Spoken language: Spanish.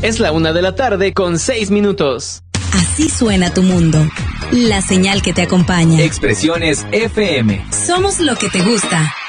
Es la 1:00 con 6 minutos. Así suena tu mundo. La señal que te acompaña. Expresiones FM. Somos lo que te gusta.